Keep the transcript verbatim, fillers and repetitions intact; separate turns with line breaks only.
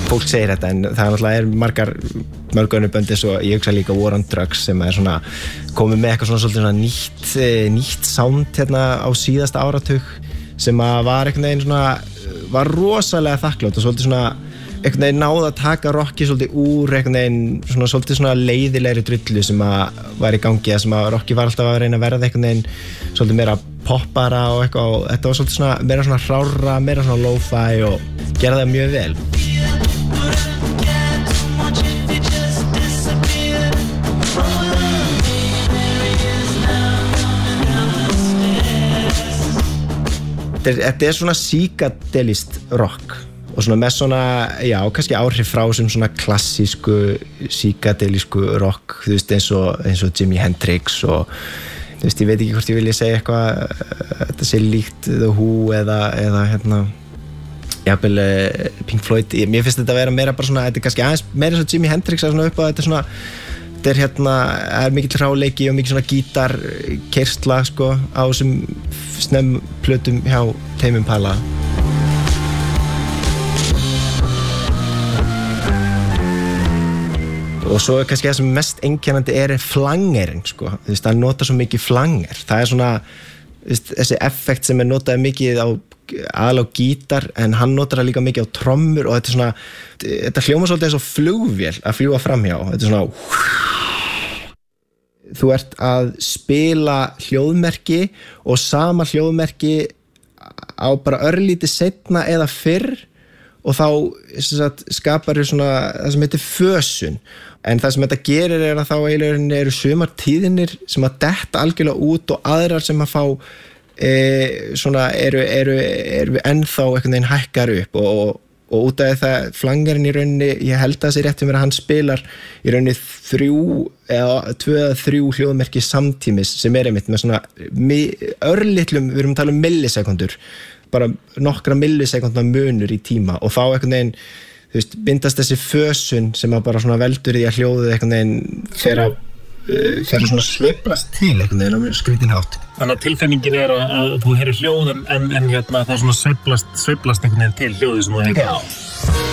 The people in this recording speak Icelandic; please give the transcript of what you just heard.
fólk segir þetta en það náttúrulega er margar mörg önnur bönd eins og ég hugsa líka War on Drugs sem er svona komið með eitthvað svona svolítið svona nýtt nýtt sound hérna á síðasta áratug sem að var einhvern veginn svona var rosalega þakklátt og svolítið svona einhvern veginn náði að taka rocki svolítið úr einhvern veginn svona svolítið svona leiðilegri drullu sem að var í gangi sem að rocki var alltaf að reyna að verða einhvern veginn svolítið meira poppara og eitthvað og þetta var svolítið svona meira svona hrárra, meira svona lo-fi og gerði það mjög vel. Þetta er svona psychedelist rock og svona með svona, já, kannski áhrif frá sem svona klassísku psychedelisku rock, þú veist, eins og, eins og Jimi Hendrix og þú veist, ég veit ekki hvort ég vilja segja eitthvað þetta sé líkt The Who eða, eða hérna, jafnvel Pink Floyd, mér finnst þetta að vera meira bara svona, þetta er kannski aðeins meira eins og Jimi Hendrix að svona upp á þetta svona þetta er hérna, er mikill hráleiki og mikill svona gítar keyrsla sko á þessum snem plötum hjá Tame Impala. Og svo er kannski það sem mest einkennandi er flangerinn sko, þú veist, hann notar svo mikið flanger, það er svona veist, þessi effekt sem er notað mikið á aðal á gítar en hann notar það líka mikið á trommur og þetta er svona, þetta hljómar svolítið eins og flugvél að fljúga framhjá, þetta er svona þú ert að spila hljóðmerki og sama hljóðmerki á bara örlítið seinna eða fyrr og þá sagt, skapar þau svona það sem heitir fösun en það sem þetta gerir er að þá eiginlega eru sumar tíðinir sem að detta algjörlega út og aðrar sem að fá e, svona eru, eru, eru ennþá einhvern veginn hækkar upp og, og, og út af það flangerinn í rauninni ég held að það sé rétt um að hann spilar í rauninni þrjú eða tvö eða þrjú hljóðmerki samtímis sem er einmitt með svona örlitlum, við erum að tala um millisekundur bara nokkra millisekundna munur í tíma og þá einhvern veginn þú veist, bindast þessi fösun sem að bara svona veldur í að hljóðið einhvern veginn fer að fer að svona sveiflast til einhvern veginn á mjög skrýtin hátt.
Þannig að tilfinningin er að, að þú heyrir hljóð en, en hérna það svona sveiflast, sveiflast einhvern veginn til hljóðið sem þú heyrir.
Já.